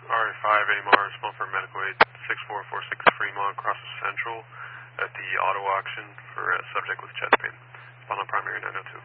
RA5 AMR, small for medical aid, 6446 Fremont, crosses Central at the auto auction for a subject with chest pain. Final primary 902.